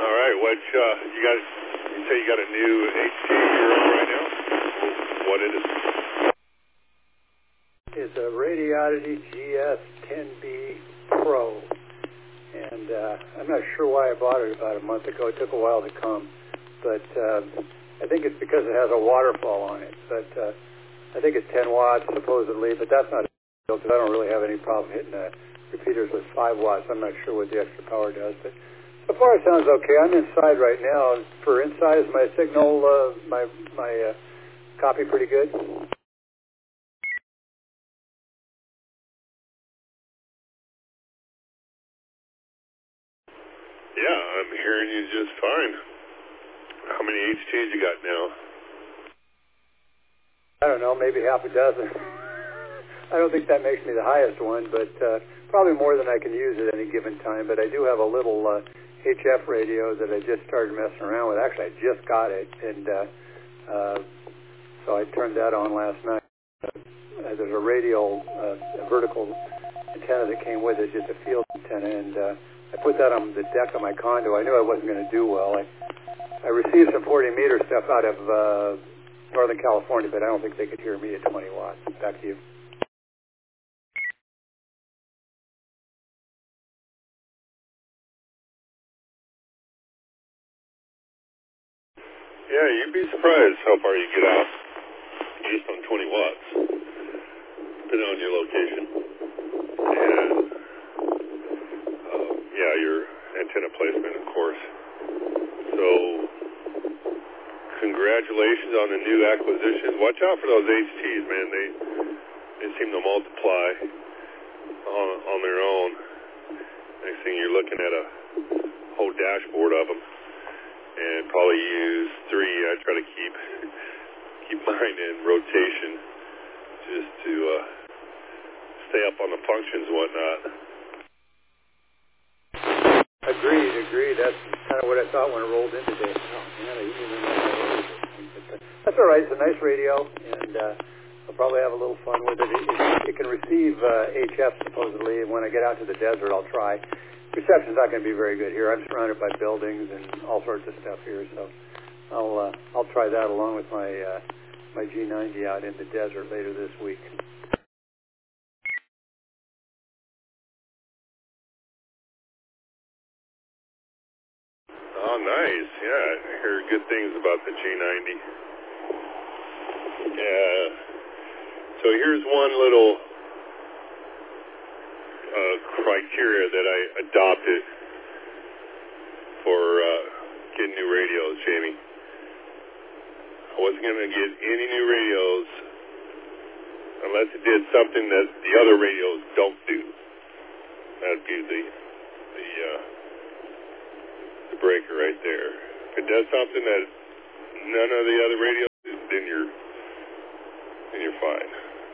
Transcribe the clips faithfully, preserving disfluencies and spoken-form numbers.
All right, what, uh, you got, you say you got a new H T you're on right now? What is it? It's a Radioddity G S ten B Pro, and uh, I'm not sure why I bought it about a month ago. It took a while to come, but uh, I think it's because it has a waterfall on it. But uh, I think it's ten watts supposedly, but that's not a deal because I don't really have any problem hitting uh, repeaters with five watts. I'm not sure what the extra power does, but so far it sounds okay. I'm inside right now. For inside, is my signal, uh, my my uh, copy pretty good? Yeah, I'm hearing you just fine. How many H Ts you got now? I don't know, maybe half a dozen. I don't think that makes me the highest one, but uh, probably more than I can use at any given time. But I do have a little uh, H F radio that I just started messing around with. Actually, I just got it, and uh, uh, so I turned that on last night. Uh, there's a radial, uh, a vertical antenna that came with it, just a field antenna, and uh, I put that on the deck of my condo. I knew I wasn't going to do well. I, I received some forty meter stuff out of uh, Northern California, but I don't think they could hear me at twenty watts. Back to you. Yeah, you'd be surprised how far you get out just on twenty watts, depending on your location. And, uh, yeah, your antenna placement, of course. So, congratulations on the new acquisition. Watch out for those H Ts, man. They they seem to multiply on, on their own. Next thing you're looking at a whole dashboard of them. And probably use three. I try to keep keep mine in rotation just to uh, stay up on the functions and whatnot. Agreed, agreed. That's kind of what I thought when it rolled in today. Oh, man, I even remember. That's all right. It's a nice radio, and uh, I'll probably have a little fun with it. It, it, it can receive uh, H F supposedly, and when I get out to the desert, I'll try. Reception's not going to be very good here. I'm surrounded by buildings and all sorts of stuff here, so I'll uh, I'll try that along with my uh, my G ninety out in the desert later this week. Oh, nice. Yeah, I heard good things about the G ninety. Yeah. So here's one little uh, criteria that I adopted for uh, getting new radios, Jamie. I wasn't going to get any new radios unless it did something that the other radios don't do. That'd be the the uh, the breaker right there. If it does something that none of the other radios do, then you're then you're fine.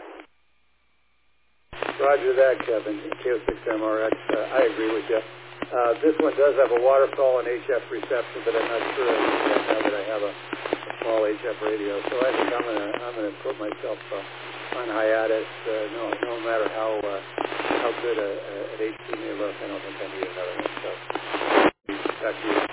Roger that, Kevin. K O six M R X. Uh, I agree with you. Uh, this one does have a waterfall and H F reception, but I'm not sure now that I have a, a small H F radio. So I think I'm gonna I'm gonna put myself uh, on hiatus. Uh, no, no matter how uh, how good a, a, an H T may look, I don't think I need another one. So back to you.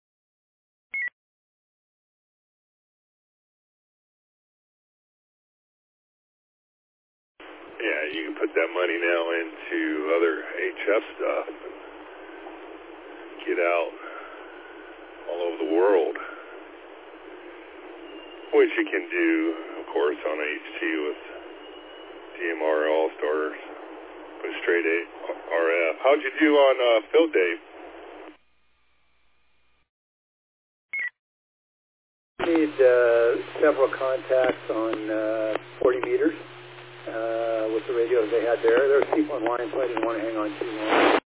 Yeah, you can put that money now into other H F stuff and get out all over the world, which you can do, of course, on H T with D M R All-Stars, with straight A R F. How'd you do on uh, field day? Need uh, several contacts on uh, forty meters. Uh, with the radios they had there. There was people in line, so I didn't want to hang on too long.